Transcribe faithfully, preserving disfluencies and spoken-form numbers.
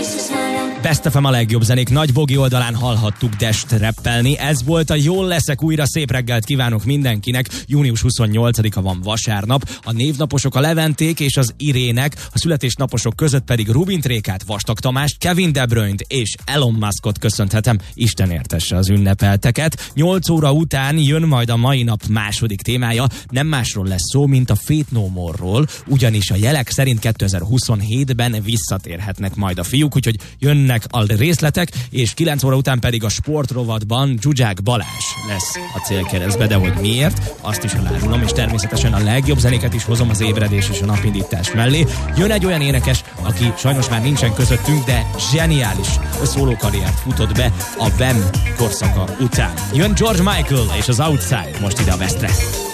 Best ef em a legjobb zenék nagy bogi oldalán hallhattuk Dest reppelni. Ez volt a Jól leszek újra, szép reggelt kívánok mindenkinek. június huszonnyolcadika van, vasárnap. A névnaposok a Leventék és az Irének, a születésnaposok között pedig Rubint Rékát, Vastag Tamást, Kevin De Bruyne-t és Elon Muskot köszönhetem. Isten értesse az ünnepelteket. nyolc óra után jön majd a mai nap második témája. Nem másról lesz szó, mint a Faith No More-ról, ugyanis a jelek szerint kétezer-huszonhétben visszatérhetnek majd a fiúk, úgyhogy jönnek a részletek, és kilenc óra után pedig a sportrovatban Zsuzsák Balázs lesz a célkeresztbe, de hogy miért, azt is elárulom, és természetesen a legjobb zenéket is hozom az ébredés és a napindítás mellé. Jön egy olyan énekes, aki sajnos már nincsen közöttünk, de zseniális szólókarriert futott be a Wham korszaka után. Jön George Michael és az Outside most ide a Westre.